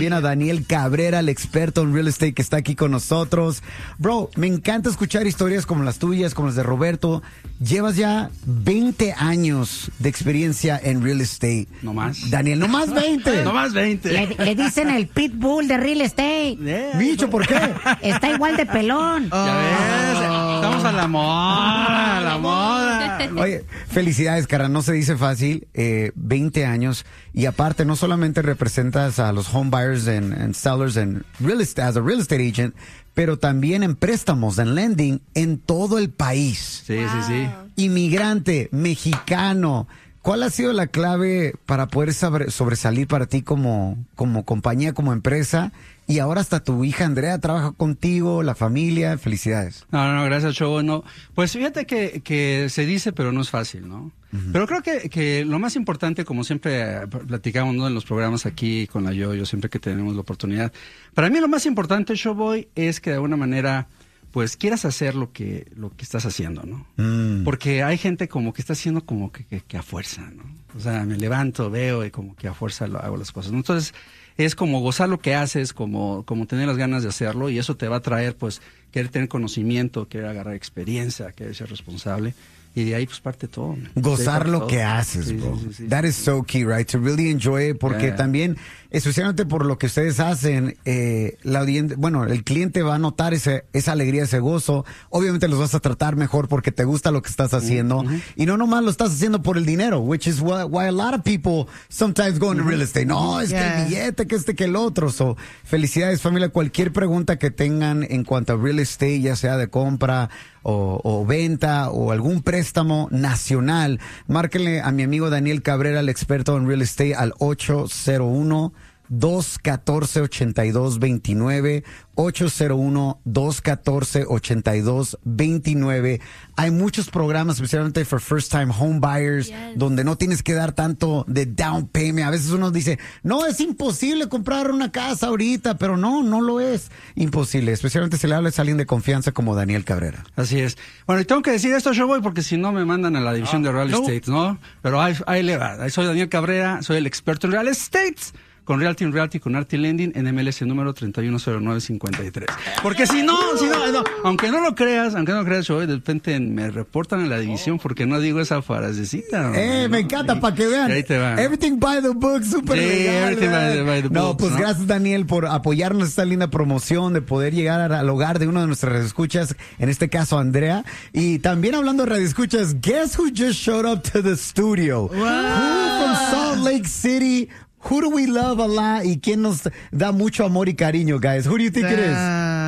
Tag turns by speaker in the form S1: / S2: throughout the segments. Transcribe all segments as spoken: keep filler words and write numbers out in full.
S1: también a Daniel Cabrera, el experto en real estate que está aquí con nosotros. Bro, me encanta escuchar historias como las tuyas, como las de Roberto. Llevas ya veinte años de experiencia en real estate.
S2: No más.
S1: Daniel, no más veinte.
S2: No más veinte.
S3: Le, le dicen el pitbull de real estate.
S2: Yeah.
S1: Bicho, ¿por qué?
S3: Está igual de pelón.
S2: Ya ves, estamos a la moda, a la moda.
S1: Oye, felicidades, cara, no se dice fácil, eh, veinte años, y aparte no solamente representas a los home buyers and, and sellers en real estate, as a real estate agent, pero también en préstamos, en lending, en todo el país.
S2: Sí, wow. sí, sí.
S1: Inmigrante, mexicano. ¿Cuál ha sido la clave para poder sobre, sobresalir para ti como, como compañía, como empresa? Y ahora hasta tu hija Andrea trabaja contigo, la familia, felicidades.
S2: No, no, gracias, Chobo. No, pues fíjate que, que se dice, pero no es fácil, ¿no? Uh-huh. Pero creo que, que lo más importante, como siempre platicamos, ¿no?, en los programas aquí con la Yo-Yo, siempre que tenemos la oportunidad, para mí lo más importante, Showboy, es que de alguna manera pues quieras hacer lo que lo que estás haciendo, ¿no? Mm. Porque hay gente como que está haciendo como que, que, que a fuerza, ¿no? O sea, me levanto, veo y como que a fuerza lo, hago las cosas, ¿no? Entonces, es como gozar lo que haces, como, como tener las ganas de hacerlo, y eso te va a traer, pues, querer tener conocimiento, querer agarrar experiencia, querer ser responsable. Y de ahí pues parte todo.
S1: Gozar lo todo. que haces, sí, bro. Sí, sí, sí, That sí. is so key, right? To really enjoy it, porque yeah. también, especialmente por lo que ustedes hacen, eh, la audiencia, bueno, el cliente va a notar ese, esa alegría, ese gozo. Obviamente los vas a tratar mejor porque te gusta lo que estás haciendo. Mm-hmm. Y no nomás lo estás haciendo por el dinero, which is why, why a lot of people sometimes go into mm-hmm. real estate. No, es yeah. que el billete, que este, que el otro. So, felicidades, familia. Cualquier pregunta que tengan en cuanto a real estate, ya sea de compra o, o venta o algún préstamo nacional, márquenle a mi amigo Daniel Cabrera, el experto en real estate, al ocho cero uno, dos uno cuatro, ocho dos dos nueve, ocho cero uno, dos uno cuatro, ocho dos dos nueve. Hay muchos programas, especialmente for first time home buyers, yes. donde no tienes que dar tanto de down payment. A veces uno dice, no, es imposible comprar una casa ahorita, pero no, no lo es imposible, especialmente si le hablas a alguien de confianza como Daniel Cabrera.
S2: Así es. Bueno, y tengo que decir esto, yo voy porque si no me mandan a la división ah, de real no. estate, ¿no? Pero ahí, ahí le va. Soy Daniel Cabrera, soy el experto en real estate, con Realty in Realty, con Arty Lending, en M L S número treinta y uno cero nueve cincuenta y tres. Porque si no, si no, no, aunque no lo creas, aunque no lo creas, yo de repente me reportan en la división porque no digo esa frasecita.
S1: Eh,
S2: ¿no?
S1: me encanta, para que vean.
S2: Ahí te va.
S1: Everything by the book, súper
S2: sí,
S1: legal.
S2: Everything by the, by the
S1: no,
S2: books,
S1: pues
S2: ¿no?
S1: gracias, Daniel, por apoyarnos esta linda promoción de poder llegar al hogar de uno de nuestras radioescuchas, en este caso Andrea. Y también hablando de radioescuchas, guess who just showed up to the studio? Wow. Who from Salt Lake City? Who do we love a lot y quién nos da mucho amor y cariño, guys? Who do you think uh, it is?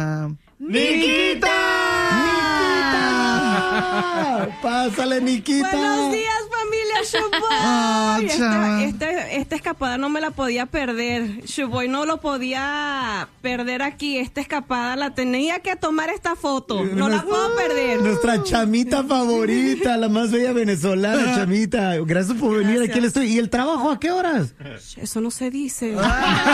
S4: ¡Nikita!
S1: ¡Nikita! ¡Pásale, Nikita!
S4: Buenos días, familia Showboy. Oh, este, este, esta escapada no me la podía perder. Showboy no lo podía perder aquí. Esta escapada la tenía que tomar esta foto. No la puedo perder.
S1: Nuestra chamita favorita, la más bella venezolana, chamita. Gracias por venir. Gracias. Aquí le estoy. ¿Y el trabajo a qué horas?
S4: Eso no se dice.
S1: no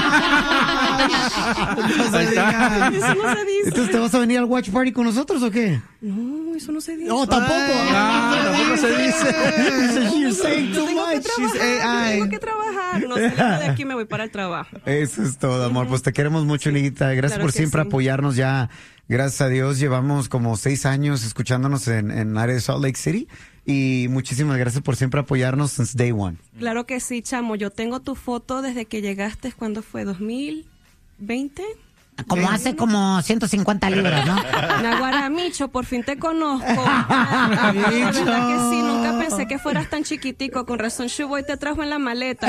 S1: se diga. Eso no se dice. Entonces, ¿te vas a venir al watch party con nosotros o qué?
S4: No, eso no se dice.
S1: No, tampoco.
S2: No, tampoco se dice.
S1: You're saying too much.
S4: Tengo que trabajar. No sé, de aquí me voy para el trabajo.
S1: Eso es todo, amor. Pues te queremos mucho, Nikita. Gracias claro por siempre sí. apoyarnos ya. Gracias a Dios, llevamos como seis años escuchándonos en, en área de Salt Lake City. Y muchísimas gracias por siempre apoyarnos since day one.
S4: Claro que sí, chamo. Yo tengo tu foto desde que llegaste. ¿Cuándo fue? ¿dos mil veinte?
S3: Como ¿Eh? hace como ciento cincuenta libras, ¿no?
S4: Naguará, Micho, por fin te conozco. La verdad que sí, nunca pensé que fueras tan chiquitico. Con razón, Showboy te trajo en la maleta.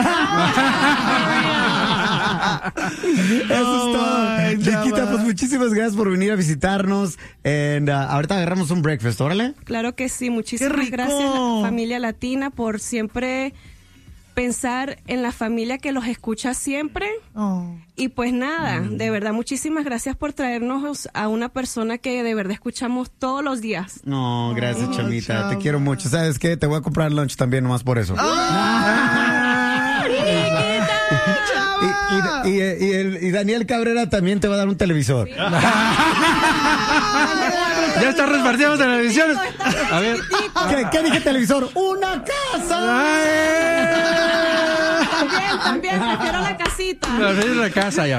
S1: Eso es todo. Chiquita, pues muchísimas gracias por venir a visitarnos. And, uh, ahorita agarramos un breakfast, órale.
S4: Claro que sí, muchísimas gracias, la familia latina, por siempre pensar en la familia que los escucha siempre. Oh. Y pues nada, mm. de verdad, muchísimas gracias por traernos a una persona que de verdad escuchamos todos los días.
S1: No, gracias, oh, chamita. Chama. Te quiero mucho. ¿Sabes qué? Te voy a comprar lunch también, nomás por eso. Oh. y, y, y, y, el, y Daniel Cabrera también te va a dar un televisor. Sí.
S2: Ya está repartiendo televisión. A ver.
S1: ¿Qué, ¿Qué dije televisor? ¡Una casa!
S4: También, también, prefiero la casita.
S2: Prefiero la casa ya.